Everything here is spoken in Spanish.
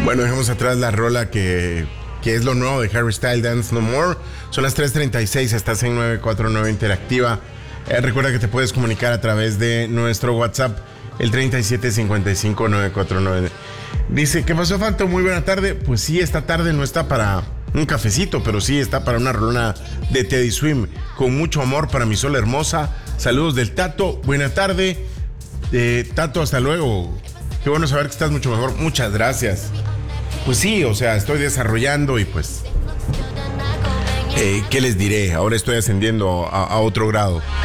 Bueno, dejamos atrás la rola que es lo nuevo de Harry Styles, Dance No More. Son las 3:36, estás en 949 Interactiva. Recuerda que te puedes comunicar a través de nuestro WhatsApp, el 3755-949. Dice, ¿qué pasó, Fanto? Muy buena tarde. Pues sí, esta tarde no está para un cafecito, pero sí está para una rolona de Teddy Swim. Con mucho amor para mi Sol hermosa. Saludos del Tato. Buena tarde. Tato, hasta luego. Qué bueno saber que estás mucho mejor. Muchas gracias. Pues sí, o sea, estoy desarrollando y pues... ¿qué les diré? Ahora estoy ascendiendo a otro grado.